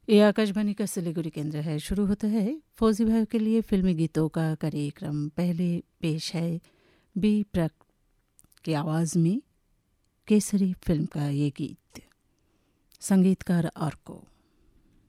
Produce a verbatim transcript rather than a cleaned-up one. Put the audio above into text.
ये आकाशवाणी का सिलीगुड़ी केंद्र है। शुरू होता है फौजी भाइयों के लिए फिल्मी गीतों का कार्यक्रम। पहले पेश है बी प्रक की आवाज़ में केसरी फिल्म का ये गीत, संगीतकार आर्को।